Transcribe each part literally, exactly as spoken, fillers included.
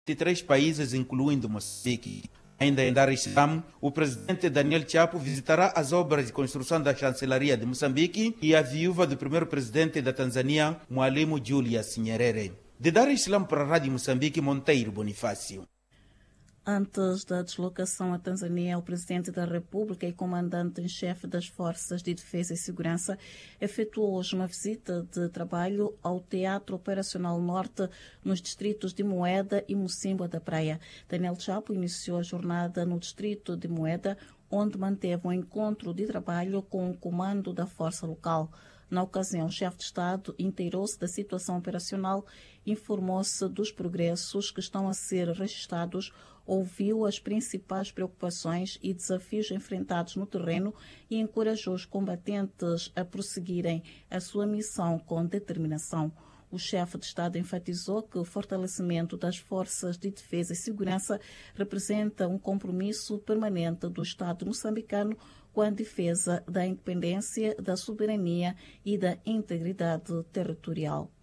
de três países, incluindo Moçambique. Ainda em Dar es Salaam, o presidente Daniel Chapo visitará as obras de construção da chancelaria de Moçambique e a viúva do primeiro presidente da Tanzânia, Mwalimu Julius Nyerere. De Dar es Salaam para a Rádio Moçambique, Monteiro Bonifácio. Antes da deslocação à Tanzânia, o Presidente da República e Comandante-em-Chefe das Forças de Defesa e Segurança efetuou hoje uma visita de trabalho ao Teatro Operacional Norte nos distritos de Moeda e Mocimboa da Praia. Daniel Chapo iniciou a jornada no distrito de Moeda, onde manteve um encontro de trabalho com o comando da força local. Na ocasião, o chefe de Estado inteirou-se da situação operacional, informou-se dos progressos que estão a ser registados, ouviu as principais preocupações e desafios enfrentados no terreno e encorajou os combatentes a prosseguirem a sua missão com determinação. O chefe de Estado enfatizou que o fortalecimento das forças de defesa e segurança representa um compromisso permanente do Estado moçambicano com a defesa da independência, da soberania e da integridade territorial.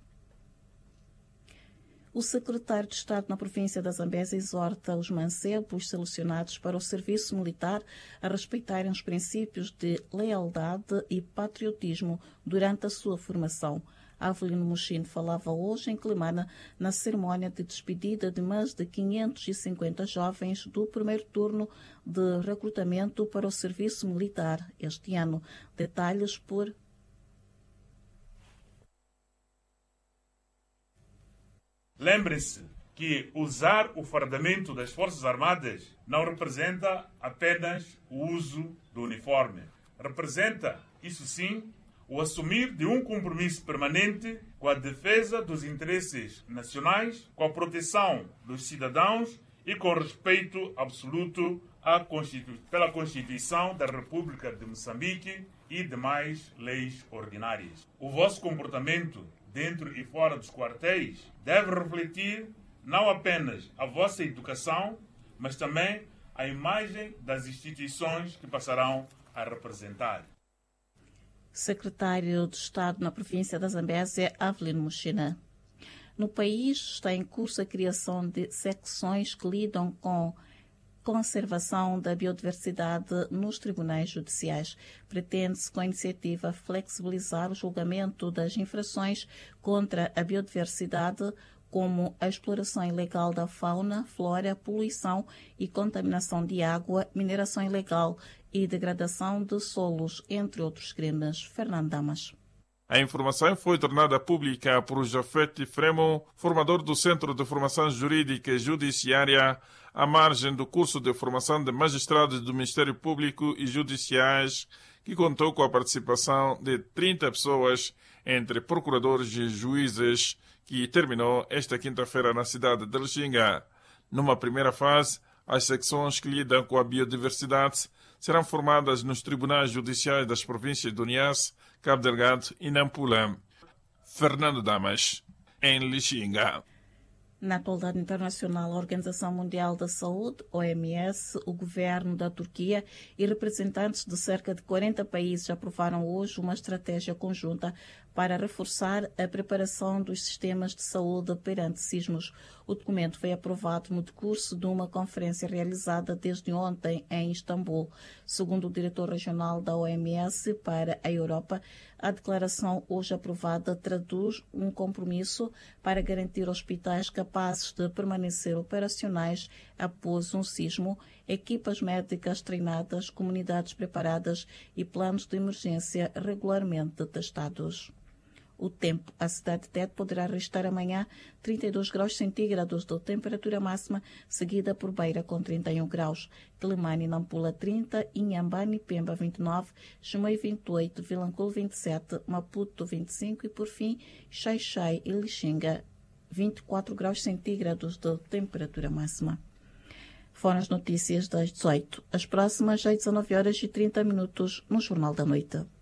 O secretário de Estado na província da Zambésia exorta os mancebos selecionados para o serviço militar a respeitarem os princípios de lealdade e patriotismo durante a sua formação. Avelino Mochino falava hoje em Climana na cerimónia de despedida de mais de quinhentos e cinquenta jovens do primeiro turno de recrutamento para o serviço militar este ano. Detalhes por Lembre-se que usar o fardamento das Forças Armadas não representa apenas o uso do uniforme. Representa, isso sim, o assumir de um compromisso permanente com a defesa dos interesses nacionais, com a proteção dos cidadãos e com o respeito absoluto à Constitu- pela Constituição da República de Moçambique e demais leis ordinárias. O vosso comportamento dentro e fora dos quartéis deve refletir não apenas a vossa educação, mas também a imagem das instituições que passarão a representar. Secretário de Estado na província da Zambésia, Avelino Mochina. No país está em curso a criação de secções que lidam com conservação da biodiversidade nos tribunais judiciais. Pretende-se, com a iniciativa, flexibilizar o julgamento das infrações contra a biodiversidade, como a exploração ilegal da fauna, flora, poluição e contaminação de água, mineração ilegal e degradação de solos, entre outros crimes. Fernando Damas. A informação foi tornada pública por Jafete Fremo, formador do Centro de Formação Jurídica e Judiciária, à margem do curso de formação de magistrados do Ministério Público e Judiciais, que contou com a participação de trinta pessoas, entre procuradores e juízes, que terminou esta quinta-feira na cidade de Lixinga. Numa primeira fase, as secções que lidam com a biodiversidade serão formadas nos tribunais judiciais das províncias de Niassa, Cabo Delgado e Nampula. Fernando Damas, em Lixinga. Na atualidade internacional, a Organização Mundial da Saúde, O M S, o governo da Turquia e representantes de cerca de quarenta países aprovaram hoje uma estratégia conjunta para reforçar a preparação dos sistemas de saúde perante sismos. O documento foi aprovado no decurso de uma conferência realizada desde ontem em Istambul. Segundo o diretor regional da O M S para a Europa, a declaração hoje aprovada traduz um compromisso para garantir hospitais capazes de permanecer operacionais após um sismo, equipas médicas treinadas, comunidades preparadas e planos de emergência regularmente testados. O tempo. A cidade de Tete poderá registrar amanhã trinta e dois graus centígrados de temperatura máxima, seguida por Beira com trinta e um graus. Quelimane e Nampula trinta, Inhambane e Pemba vinte e nove, Chimoio vinte e oito, Vilanculo vinte e sete, Maputo vinte e cinco e, por fim, Xai-Xai e Lixinga vinte e quatro graus centígrados de temperatura máxima. Foram as notícias das dezoito. As próximas às dezenove horas e trinta minutos no Jornal da Noite.